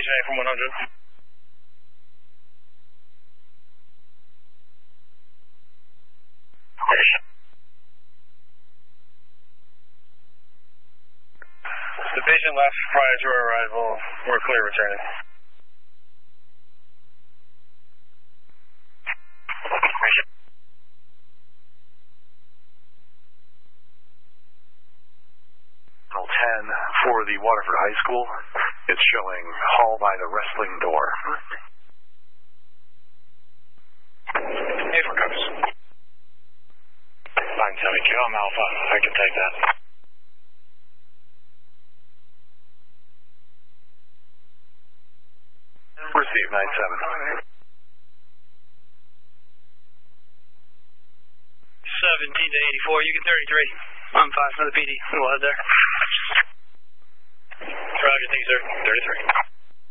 Station 8 from 100. The patient left prior to our arrival. We're clear returning. Channel 10 for the Waterford High School. It's showing hall by the wrestling door. Hey for Cubs. 972, I'm Alpha. I can take that. Receive 97. 17 to 84, you get 33. I'm 5 for the PD. We'll head there. Roger, thank you, sir. 33.